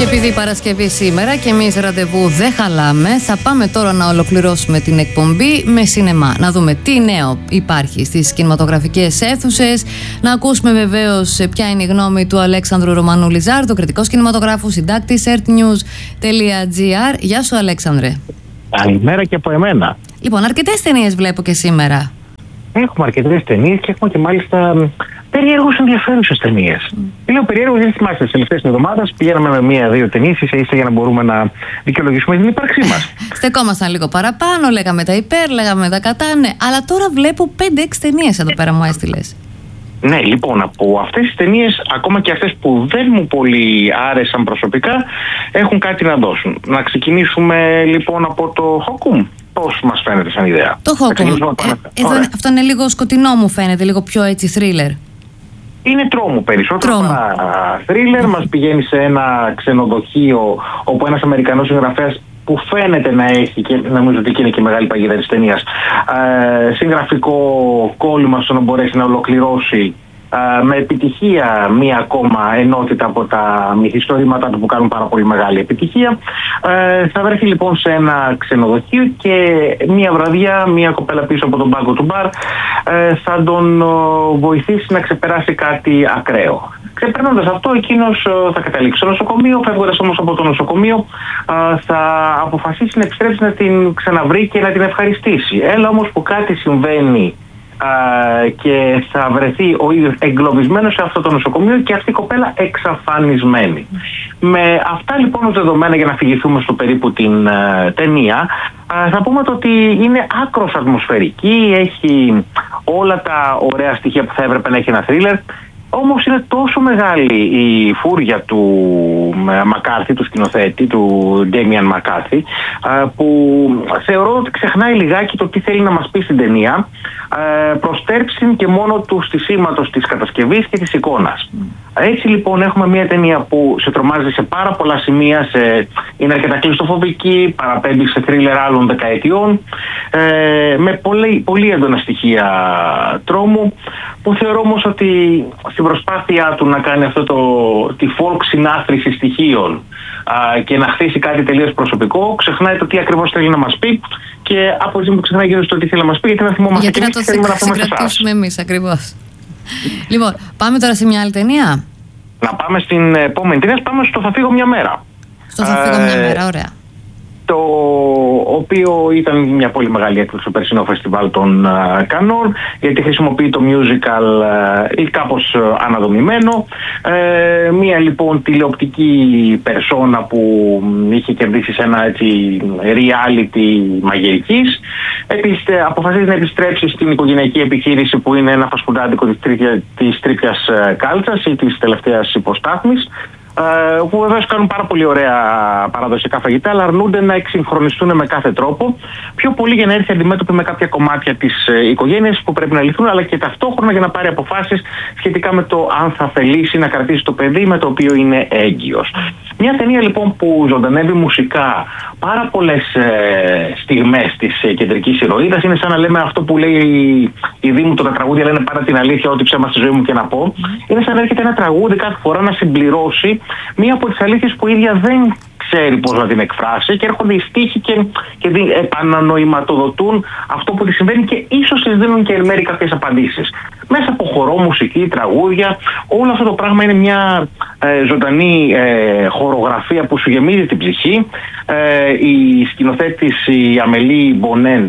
επειδή Παρασκευή σήμερα και εμείς ραντεβού δεν χαλάμε, θα πάμε τώρα να ολοκληρώσουμε την εκπομπή με σινεμά. Να δούμε τι νέο υπάρχει στις κινηματογραφικές αίθουσες. Να ακούσουμε βεβαίως ποια είναι η γνώμη του Αλέξανδρου Ρωμανού Λιζάρδου, κριτικός κινηματογράφου, συντάκτης earthnews.gr. Γεια σου, Αλέξανδρε. Καλημέρα και από εμένα. Λοιπόν, αρκετές ταινίες βλέπω και σήμερα. Έχουμε αρκετές ταινίες και έχουμε και μάλιστα περίεργους ενδιαφέρουσες ταινίες. Λέω περίεργους, δεν θυμάστε, τις τελευταίες εβδομάδες πηγαίναμε με μία-δύο ταινίες ίσα για να μπορούμε να δικαιολογήσουμε την ύπαρξή μας. Στεκόμασταν λίγο παραπάνω, λέγαμε τα υπέρ, λέγαμε τα κατά, ναι. Αλλά τώρα βλέπω 5-6 ταινίες εδώ πέρα μου έστειλες. Ναι, λοιπόν, από αυτές τις ταινίες, ακόμα και αυτές που δεν μου πολύ άρεσαν προσωπικά, έχουν κάτι να δώσουν. Να ξεκινήσουμε λοιπόν από το Hokum. Πώς μας φαίνεται σαν ιδέα? Το Hokum. Αυτό είναι λίγο σκοτεινό, μου φαίνεται, λίγο πιο έτσι thriller. Είναι τρόμου περισσότερο παρά thriller. Μας πηγαίνει σε ένα ξενοδοχείο όπου ένας Αμερικανός συγγραφέας που φαίνεται να έχει, και νομίζω ότι εκεί είναι και η μεγάλη παγίδα της ταινίας, συγγραφικό κόλλημα στο να μπορέσει να ολοκληρώσει με επιτυχία μία ακόμα ενότητα από τα μυθιστορήματά του που κάνουν πάρα πολύ μεγάλη επιτυχία. Θα βρεθεί λοιπόν σε ένα ξενοδοχείο και μία βραδιά μία κοπέλα πίσω από τον πάγκο του μπαρ θα τον βοηθήσει να ξεπεράσει κάτι ακραίο. Ξεπερνώντας αυτό, εκείνος θα καταλήξει στο νοσοκομείο. Φεύγοντας όμως από το νοσοκομείο, θα αποφασίσει να επιστρέψει να την ξαναβρει και να την ευχαριστήσει. Έλα όμως που κάτι συμβαίνει και θα βρεθεί ο ίδιος εγκλωβισμένος σε αυτό το νοσοκομείο και αυτή η κοπέλα εξαφανισμένη. Με αυτά λοιπόν ως δεδομένα, για να φυγηθούμε στο περίπου την ταινία, θα πούμε ότι είναι άκρως ατμοσφαιρική, έχει όλα τα ωραία στοιχεία που θα έπρεπε να έχει ένα θρίλερ. Όμως είναι τόσο μεγάλη η φούρια του Μακάρθι, του σκηνοθέτη, του Ντέμιαν Μακάρθι, που θεωρώ ότι ξεχνάει λιγάκι το τι θέλει να μας πει στην ταινία, προστέρψην και μόνο του στισίματος της κατασκευής και της εικόνας. Έτσι λοιπόν έχουμε μια ταινία που σε τρομάζει σε πάρα πολλά σημεία, είναι αρκετά κλειστοφοβική, παραπέμπει σε θρίλερ άλλων δεκαετιών, με πολύ έντονα στοιχεία τρόμου, που θεωρώ όμως ότι στην προσπάθειά του να κάνει τη folk συνάθρηση στοιχείων και να χτίσει κάτι τελείως προσωπικό, ξεχνάει το τι ακριβώς θέλει να μας πει, και από τη στιγμή που ξεχνάει γύρω στο τι θέλει να μας πει, γιατί να θυμόμαστε και εμείς και θέλουμε να συγκρατήσουμε εμείς ακριβώς. Λοιπόν, πάμε τώρα σε μια άλλη ταινία. Να πάμε στην επόμενη ταινία, πάμε στο Θα φύγω μια μέρα. Στο Θα φύγω μια μέρα, ωραία. Το οποίο ήταν μια πολύ μεγάλη έκπληξη στο περσινό φεστιβάλ των Κανών, γιατί χρησιμοποιεί το musical ή κάπως αναδομημένο. Μια λοιπόν τηλεοπτική περσόνα που είχε κερδίσει σε ένα έτσι reality μαγειρικής. Επίσης αποφασίζει να επιστρέψει στην οικογενειακή επιχείρηση που είναι ένα φασκουντάδικο της τρίπιας κάλτσας ή της τελευταίας υποστάθμης, που βεβαίως κάνουν πάρα πολύ ωραία παραδοσιακά φαγητά, αλλά αρνούνται να εξυγχρονιστούν με κάθε τρόπο, πιο πολύ για να έρθει αντιμέτωπη με κάποια κομμάτια της οικογένειας που πρέπει να λυθούν, αλλά και ταυτόχρονα για να πάρει αποφάσεις σχετικά με το αν θα θελήσει να κρατήσει το παιδί με το οποίο είναι έγκυος. Μια ταινία λοιπόν που ζωντανεύει μουσικά πάρα πολλές στιγμές της κεντρικής ηρωίδας. Είναι σαν να λέμε αυτό που λέει η Δήμου, τα τραγούδια λένε πάρα την αλήθεια, ό,τι ψέμα στη ζωή μου και να πω. Είναι σαν να έρχεται ένα τραγούδι κάθε φορά να συμπληρώσει μία από τις αλήθειες που η ίδια δεν ξέρει πώς να την εκφράσει, και έρχονται οι στίχοι και επανανοηματοδοτούν αυτό που της συμβαίνει και ίσως της δίνουν και εν μέρει κάποιες απαντήσεις. Μέσα από χορό, μουσική, τραγούδια, όλο αυτό το πράγμα είναι μια ζωντανή χορογραφία που σου γεμίζει την ψυχή. Η σκηνοθέτης, η Αμελή Μπονέν,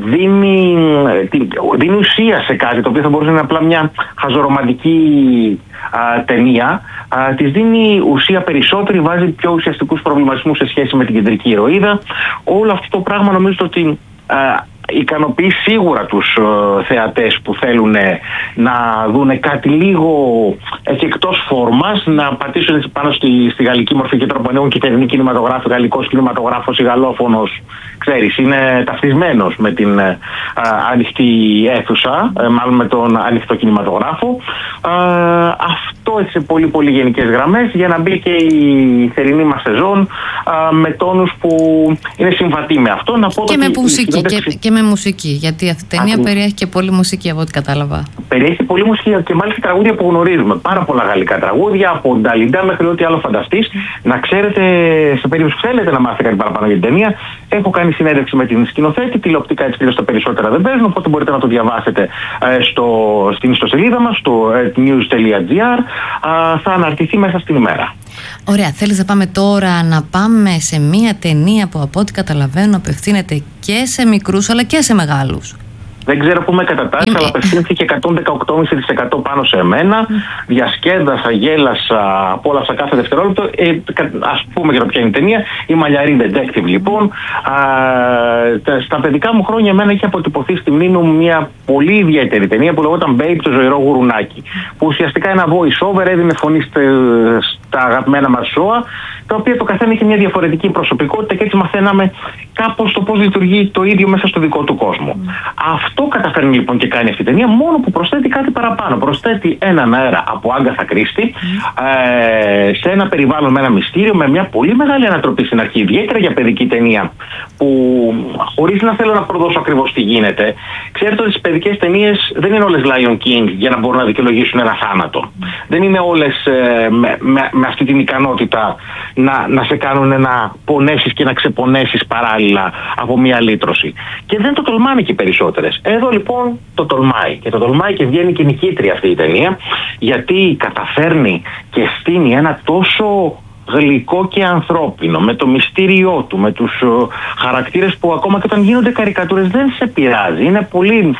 δίνει ουσία σε κάτι το οποίο θα μπορούσε να είναι απλά μια χαζορομαντική ταινία. Της δίνει ουσία περισσότερη, βάζει πιο ουσιαστικούς προβληματισμούς σε σχέση με την κεντρική ηρωίδα. Όλο αυτό το πράγμα νομίζω ότι ικανοποιεί σίγουρα τους θεατές που θέλουν να δουν κάτι λίγο και εκτός φόρμας, να πατήσουν πάνω στη γαλλική μορφή και τρόπο ανοίγουν κυτρινή κινηματογράφη, γαλλικός κινηματογράφος ή γαλλόφωνος, ξέρεις, είναι ταυτισμένος με την ανοιχτή αίθουσα, μάλλον με τον ανοιχτό κινηματογράφο. Αυτό σε πολύ πολύ γενικές γραμμές, για να μπει και η θερινή μας σεζόν με τόνους που είναι συμβατοί με αυτό. Να πω και με μουσική, και με μουσική, γιατί αυτή η ταινία περιέχει και πολύ μουσική από ό,τι κατάλαβα. Περιέχει πολύ μουσική και μάλιστα τραγούδια που γνωρίζουμε. Πάρα πολλά γαλλικά τραγούδια, από Νταλιντά μέχρι ό,τι άλλο φανταστείς. Να ξέρετε, σε περίπτωση που θέλετε να μάθετε κάτι παραπάνω για την ταινία, έχω κάνει συνέντευξη με την σκηνοθέτη, τηλεοπτικά έτσι τα περισσότερα δεν παίζουν, οπότε μπορείτε να το διαβάσετε στην ιστοσελίδα μας, στο news.gr. Θα αναρτηθεί μέσα στην ημέρα. Ωραία, θέλεις να πάμε τώρα να πάμε σε μια ταινία που από ό,τι καταλαβαίνω απευθύνεται και σε μικρούς αλλά και σε μεγάλους. Δεν ξέρω πού με κατατάσσει, αλλά απευθύνθηκε 118,5% πάνω σε εμένα. Διασκέδασα, γέλασα, απόλαυσα κάθε δευτερόλεπτο. Ας πούμε για το ποια είναι η ταινία. Η Μαλλιαρή Detective, λοιπόν. Στα παιδικά μου χρόνια, εμένα είχε αποτυπωθεί στη μνήμη μου μια πολύ ιδιαίτερη ταινία που λεγόταν Babe, το ζωηρό γουρουνάκι. Που ουσιαστικά ένα voice over έδινε φωνή στα αγαπημένα μας ζώα, τα οποία το καθένα είχε μια διαφορετική προσωπικότητα και έτσι μαθαίναμε κάπως το πώς λειτουργεί το ίδιο μέσα στο δικό του κόσμο. Αυτό καταφέρνει λοιπόν και κάνει αυτή η ταινία, μόνο που προσθέτει κάτι παραπάνω. Προσθέτει έναν αέρα από Άγκαθα Κρίστη σε ένα περιβάλλον με ένα μυστήριο, με μια πολύ μεγάλη ανατροπή στην αρχή, ιδιαίτερα για παιδική ταινία, που χωρίς να θέλω να προδώσω ακριβώς τι γίνεται, ξέρετε ότι τις παιδικές ταινίες δεν είναι όλες Lion King για να μπορούν να δικαιολογήσουν ένα θάνατο. Δεν είναι όλες με αυτή την ικανότητα να σε κάνουν να πονέσεις και να ξεπονέσεις παράλληλα από μια λύτρωση. Και δεν το τολμάνε και οι περισσότερες. Εδώ λοιπόν το τολμάει. Και το τολμάει και βγαίνει και νικήτρια αυτή η ταινία, γιατί καταφέρνει και στείνει ένα τόσο γλυκό και ανθρώπινο, με το μυστήριό του, με τους χαρακτήρες που ακόμα και όταν γίνονται καρικατούρες δεν σε πειράζει. Είναι πολύ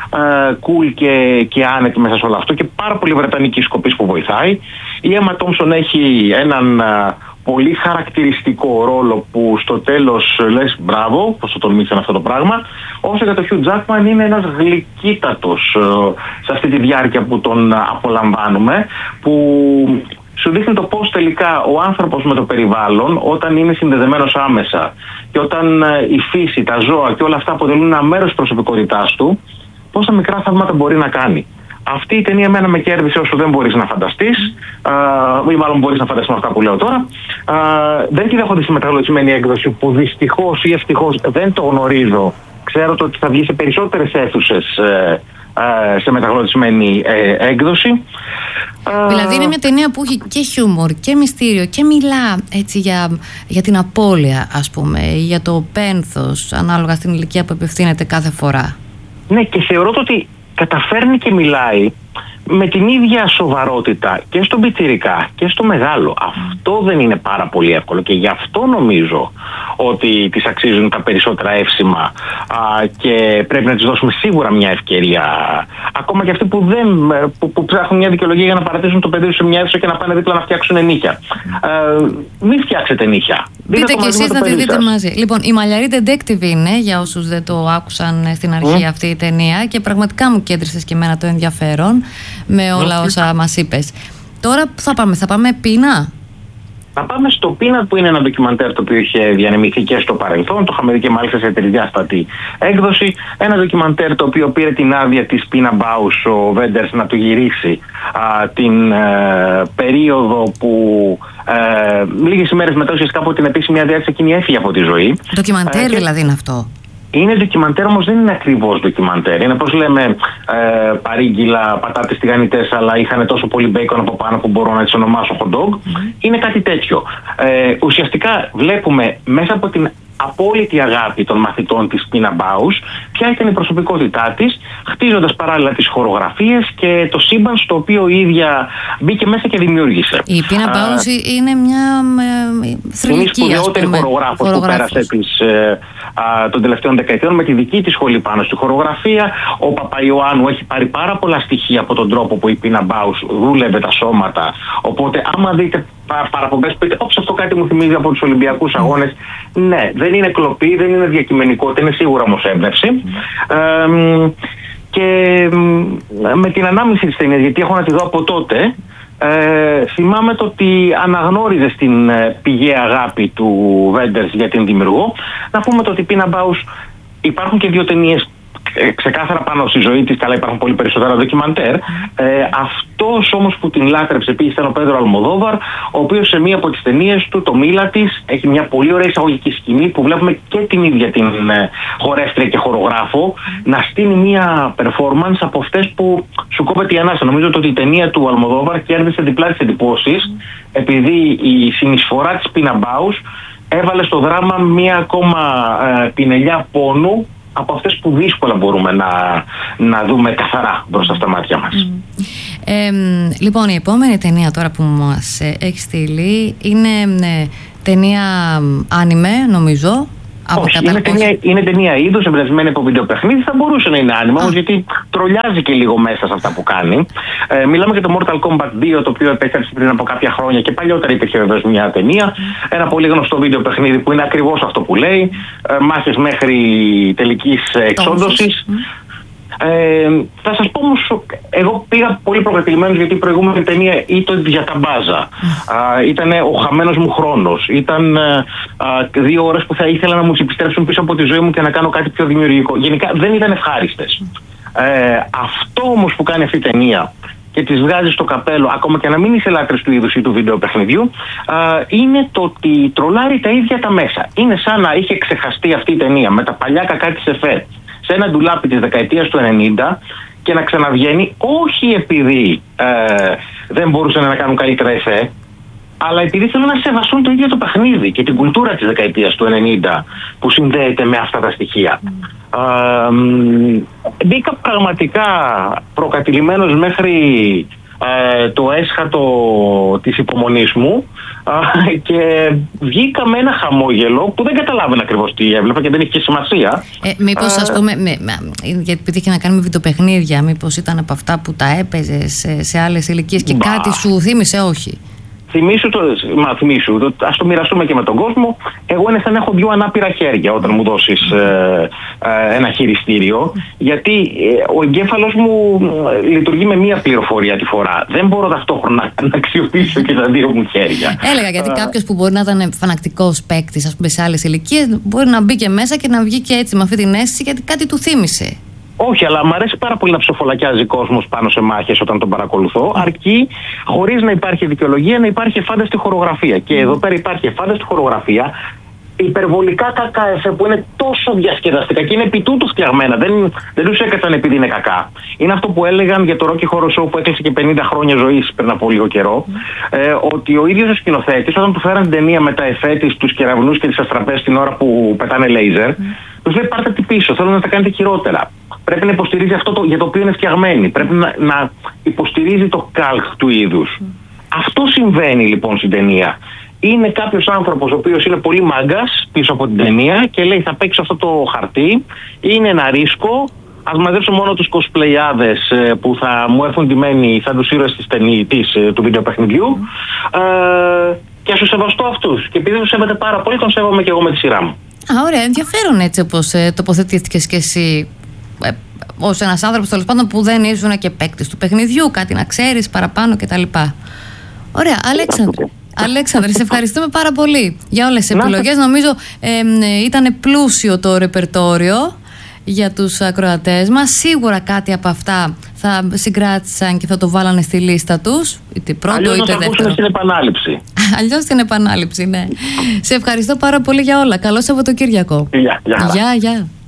cool και άνετη μέσα σε όλο αυτό και πάρα πολύ βρετανική σκοπής που βοηθάει. Η Emma Thompson έχει έναν πολύ χαρακτηριστικό ρόλο που στο τέλος λες μπράβο, πως το τολμήσαν αυτό το πράγμα. Όσο για το Hugh Jackman, είναι ένας γλυκύτατος σε αυτή τη διάρκεια που τον απολαμβάνουμε, που σου δείχνει το πώς τελικά ο άνθρωπος με το περιβάλλον, όταν είναι συνδεδεμένος άμεσα και όταν η φύση, τα ζώα και όλα αυτά αποτελούν ένα μέρος της προσωπικότητάς του, πόσα μικρά θαύματα μπορεί να κάνει. Αυτή η ταινία εμένα με κέρδισε όσο δεν μπορείς να φανταστείς, ή μάλλον μπορείς να φανταστείς με αυτά που λέω τώρα. Δεν την έχω δει στη μεταγλωτισμένη έκδοση, που δυστυχώς ή ευτυχώς δεν το γνωρίζω. Ξέρω ότι θα βγει σε περισσότερες αίθουσες σε μεταγλωτισμένη έκδοση. Δηλαδή είναι μια ταινία που έχει και χιούμορ και μυστήριο και μιλά έτσι για την απώλεια, ας πούμε, για το πένθος ανάλογα στην ηλικία που απευθύνεται κάθε φορά. Ναι, και θεωρώ ότι καταφέρνει και μιλάει με την ίδια σοβαρότητα και στον πιτσιρικά και στο μεγάλο. Αυτό δεν είναι πάρα πολύ εύκολο και γι' αυτό νομίζω ότι τις αξίζουν τα περισσότερα εύσημα και πρέπει να τις δώσουμε σίγουρα μια ευκαιρία. Ακόμα και αυτοί που ψάχνουν μια δικαιολογία για να παρατήσουν το παιδί τους σε μια αίθουσα και να πάνε δίπλα να φτιάξουν νύχια. Μην φτιάξετε νύχια. Δείτε και εσείς να τη δείτε μαζί. Λοιπόν, η Μαλλιαρή Detective είναι, για όσους δεν το άκουσαν στην αρχή αυτή η ταινία, και πραγματικά μου κέντρισες και εμένα το ενδιαφέρον με όλα όσα μας είπες. Τώρα που θα πάμε Πείνα. Να πάμε στο Peanut, που είναι ένα ντοκιμαντέρ το οποίο είχε διανεμηθεί και στο παρελθόν. Το είχαμε δει και μάλιστα σε τρισδιάστατη έκδοση. Ένα ντοκιμαντέρ το οποίο πήρε την άδεια της Pina Bausch ο Wenders να του γυρίσει την περίοδο που λίγες ημέρες μετά ουσιαστικά από την επίσημη άδεια εκείνη έφυγε από τη ζωή. Ντοκιμαντέρ δηλαδή είναι αυτό. Είναι ντοκιμαντέρ, όμως δεν είναι ακριβώς ντοκιμαντέρ. Είναι, πώς λέμε, παρήγγυλα, πατάτες τηγανιτές, αλλά είχαν τόσο πολύ μπέικον από πάνω που μπορώ να τις ονομάσω hot dog. Είναι κάτι τέτοιο. Ουσιαστικά βλέπουμε μέσα από την απόλυτη αγάπη των μαθητών της Pina Bausch ποια ήταν η προσωπικότητά της, χτίζοντας παράλληλα τις χορογραφίες και το σύμπαν στο οποίο η ίδια μπήκε μέσα και δημιούργησε. Η Pina Bausch είναι μια θρυλική, είναι η σπουδαιότερη χορογράφος που πέρασε των τελευταίων δεκαετιών με τη δική της σχολή πάνω στη χορογραφία. Ο Παπαϊωάννου έχει πάρει πάρα πολλά στοιχεία από τον τρόπο που η Pina Bausch δούλευε τα σώματα. Οπότε άμα δείτε παραπομπές, πείτε όψε αυτό κάτι μου θυμίζει από τους Ολυμπιακούς Αγώνες. Ναι, δεν είναι κλοπή, δεν είναι διακειμενικότητα, είναι σίγουρα όμως έμπνευση. Και με την ανάμνηση της ταινίας, γιατί έχω να τη δω από τότε, θυμάμαι το ότι αναγνώριζε στην πηγαία αγάπη του Wenders για την δημιουργό. Να πούμε το ότι Pina Bausch, υπάρχουν και δύο ταινίες ξεκάθαρα πάνω στη ζωή της. Καλά, υπάρχουν πολύ περισσότερα ντοκιμαντέρ. Αυτός όμως που την λάτρεψε επίσης ήταν ο Πέδρο Αλμοδόβαρ, ο οποίος σε μία από τις ταινίες του, το Μίλα της, έχει μια πολύ ωραία εισαγωγική σκηνή που βλέπουμε και την ίδια την χορεύτρια και χορογράφο να στείλει μια performance από αυτές που σου κόβεται η ανάσα. Νομίζω ότι η ταινία του Αλμοδόβαρ κέρδισε διπλά τις εντυπώσεις, επειδή η συνεισφορά της Πίνα Μπάους έβαλε στο δράμα μία ακόμα πινελιά πόνου από αυτές που δύσκολα μπορούμε να δούμε καθαρά μπροστά στα μάτια μας. Λοιπόν, η επόμενη ταινία τώρα που μας έχει στείλει είναι ταινία άνιμε, νομίζω. Όχι, είναι ταινία είδους, εμπνευσμένη από βιντεοπαιχνίδι. Θα μπορούσε να είναι άνιμα, όμως γιατί τρολιάζει και λίγο μέσα σε αυτά που κάνει. Μιλάμε για το Mortal Kombat 2, το οποίο επέστρεψε πριν από κάποια χρόνια και παλιότερα υπήρχε βεβαίως μια ταινία. Ένα πολύ γνωστό βιντεοπαιχνίδι που είναι ακριβώς αυτό που λέει. Μάχες μέχρι τελικής εξόντωσης. Θα σας πω όμως, εγώ πήγα πολύ προκατηλημένος γιατί η προηγούμενη ταινία ήταν για τα μπάζα. Ήταν ο χαμένος μου χρόνος. Ήταν 2 ώρες που θα ήθελα να μου επιστρέψουν πίσω από τη ζωή μου και να κάνω κάτι πιο δημιουργικό. Γενικά δεν ήταν ευχάριστες. Αυτό όμως που κάνει αυτή η ταινία και τις βγάζει στο καπέλο, ακόμα και να μην είσαι λάτρης του είδους ή του βίντεο παιχνιδιού, είναι το ότι τρολάρει τα ίδια τα μέσα. Είναι σαν να είχε ξεχαστεί αυτή η ταινία με τα παλιά κακά της εφέ σε ένα ντουλάπι της δεκαετίας του 90 και να ξαναβγαίνει, όχι επειδή δεν μπορούσαν να κάνουν καλύτερα εφέ, αλλά επειδή θέλουν να σεβαστούν το ίδιο το παιχνίδι και την κουλτούρα της δεκαετίας του 90 που συνδέεται με αυτά τα στοιχεία. Μπήκα πραγματικά προκατηλημένος μέχρι το έσχατο της υπομονής μου και βγήκα με ένα χαμόγελο που δεν καταλάβαινα ακριβώς τι έβλεπα και δεν είχε σημασία. Μήπως ας πούμε, γιατί επειδή είχε να κάνει με βιντεοπαιχνίδια, μήπως ήταν από αυτά που τα έπαιζες σε άλλες ηλικίες και κάτι σου θύμισε, όχι? Θυμήσου, ας το μοιραστούμε και με τον κόσμο. Εγώ είναι σαν να έχω 2 ανάπηρα χέρια όταν μου δώσεις ένα χειριστήριο, γιατί ο εγκέφαλος μου λειτουργεί με μία πληροφορία τη φορά. Δεν μπορώ ταυτόχρονα να αξιοποιήσω και τα 2 μου χέρια. Έλεγα γιατί κάποιος που μπορεί να ήταν φανατικός παίκτης, ας πούμε, σε άλλες ηλικίες, μπορεί να μπει και μέσα και να βγει και έτσι με αυτή την αίσθηση, γιατί κάτι του θύμισε. Όχι, αλλά μου αρέσει πάρα πολύ να ψοφολακιάζει κόσμος πάνω σε μάχες όταν τον παρακολουθώ, αρκεί χωρίς να υπάρχει δικαιολογία να υπάρχει εφάνταστη χορογραφία. Και εδώ πέρα υπάρχει εφάνταστη χορογραφία, υπερβολικά κακά εφέ που είναι τόσο διασκεδαστικά και είναι επί τούτου φτιαγμένα. Δεν τους έκατσαν επειδή είναι κακά. Είναι αυτό που έλεγαν για το Rocky Horror Show που έκλεισε και 50 χρόνια ζωής πριν από λίγο καιρό, ότι ο ίδιος ο σκηνοθέτης, όταν του φέραν την ταινία με τα εφέ της, τους κεραυνούς και τις αστραπές την ώρα που πετάνε λέιζερ, τους λέει πάρτε την πίσω, θέλω να τα κάνετε χειρότερα. Πρέπει να υποστηρίζει αυτό για το οποίο είναι φτιαγμένη. Πρέπει να υποστηρίζει το καλκ του είδους. Αυτό συμβαίνει λοιπόν στην ταινία. Είναι κάποιος άνθρωπος ο οποίος είναι πολύ μάγκας πίσω από την ταινία και λέει θα παίξω αυτό το χαρτί, είναι ένα ρίσκο, ας μαζέψω μόνο τους cosplayάδες που θα μου έρθουν ντυμένοι σαν τους ήρωες του βιντεοπαιχνιδιού και ας τους σεβαστώ αυτούς. Και επειδή τους σέβεται πάρα πολύ, τον σέβομαι και εγώ με τη σειρά μου. Ωραία, ενδιαφέρον έτσι όπως τοποθετήθηκες και εσύ. Ως ένας άνθρωπος τέλος πάντων που δεν ήσουν και παίκτης του παιχνιδιού, κάτι να ξέρεις παραπάνω κτλ. Ωραία, Αλέξανδρε, σε ευχαριστούμε πάρα πολύ για όλες τις επιλογές. Νομίζω ήταν πλούσιο το ρεπερτόριο για τους ακροατές μας. Σίγουρα κάτι από αυτά θα συγκράτησαν και θα το βάλανε στη λίστα τους, είτε πρώτο είτε δεύτερο. Αλλιώς στην επανάληψη. Αλλιώς στην επανάληψη, ναι. Σε ευχαριστώ πάρα πολύ για όλα. Καλό Σαββατοκύριακο. Γεια. Γεια.